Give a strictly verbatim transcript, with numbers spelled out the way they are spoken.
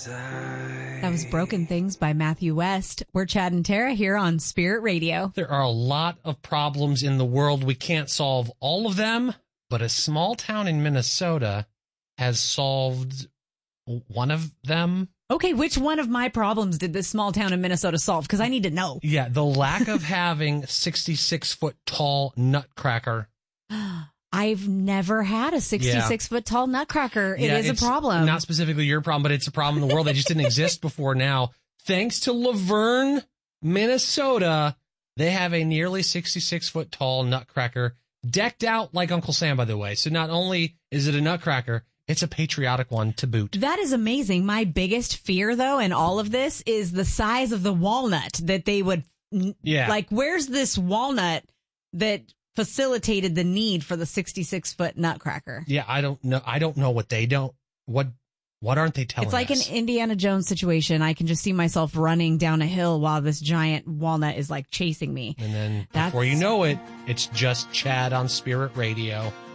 That was Broken Things by Matthew West. We're Chad and Tara here on Spirit Radio. There are a lot of problems in the world. We can't solve all of them, but a small town in Minnesota has solved one of them. Okay, which one of my problems did this small town in Minnesota solve? Because I need to know. Yeah, the lack of having sixty-six foot tall nutcracker. I've never had a sixty-six Yeah. foot tall nutcracker. It Yeah, is a it's problem. Not specifically your problem, but it's a problem in the world that just didn't exist before now. Thanks to Laverne, Minnesota, they have a nearly sixty-six foot tall nutcracker decked out like Uncle Sam, by the way. So not only is it a nutcracker, it's a patriotic one to boot. That is amazing. My biggest fear, though, in all of this is the size of the walnut that they would. Yeah. Like, where's this walnut that facilitated the need for the sixty-six foot nutcracker? Yeah, I don't know. I don't know what they don't. What what aren't they telling It's like us? an Indiana Jones situation. I can just see myself running down a hill while this giant walnut is like chasing me. And then That's- before you know it, it's just Chad on Spirit Radio.